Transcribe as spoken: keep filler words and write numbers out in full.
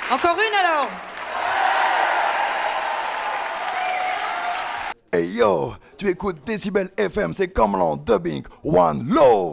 Encore une alors. Hey yo, tu écoutes Décibel F M, c'est comme l'an dubbing One Low.